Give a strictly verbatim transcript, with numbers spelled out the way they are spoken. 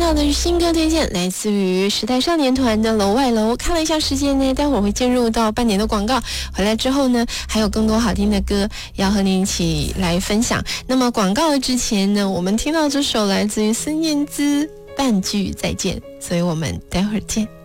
到的是新歌推荐，来自于时代少年团的楼外楼。看了一下时间呢，待会儿会进入到半点的广告，回来之后呢，还有更多好听的歌要和您一起来分享。那么广告之前呢，我们听到这首来自于孙燕姿《半句再见》，所以我们待会儿见。